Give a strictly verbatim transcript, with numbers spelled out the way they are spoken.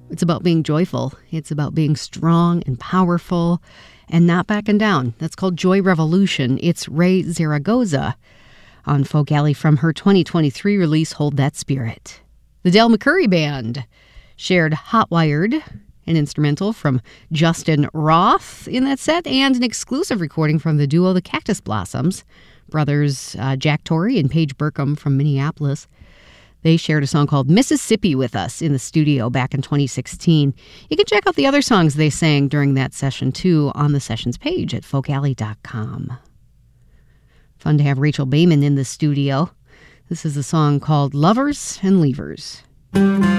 It's about being joyful. It's about being strong and powerful and not backing down. That's called Joy Revolution. It's Ray Zaragoza on Folk Alley from her twenty twenty-three release, Hold That Spirit. The Del McCoury Band shared Hot Wired, an instrumental from Justin Roth in that set, and an exclusive recording from the duo The Cactus Blossoms, brothers uh, Jack Torrey and Paige Burkham from Minneapolis. They shared a song called Mississippi with us in the studio back in twenty sixteen. You can check out the other songs they sang during that session, too, on the sessions page at folk alley dot com. Fun to have Rachel Bayman in the studio. This is a song called Lovers and Leavers.